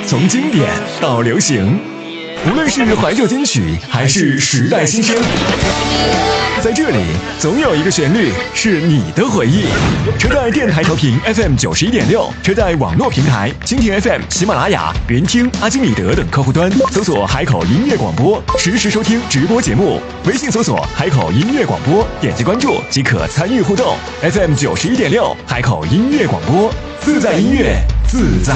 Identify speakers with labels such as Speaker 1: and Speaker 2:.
Speaker 1: 从经典到流行，无论是怀旧金曲还是时代新声，在这里总有一个旋律是你的回忆。车载电台调频 FM91.6，车载网络平台蜻蜓 FM、喜马拉雅、云听、阿基米德等客户端搜索海口音乐广播，实时收听直播节目。微信搜索海口音乐广播，点击关注即可参与互动。FM91.6，海口音乐广播，自在音乐，自在